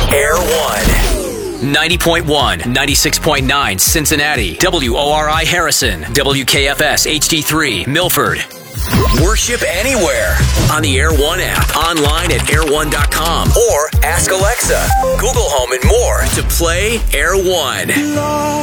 Air One. 90.1, 96.9 Cincinnati, WORI Harrison, WKFS HD3 Milford. Worship anywhere on the Air One app, online at air1.com, or ask Alexa, Google Home, and more to play Air One.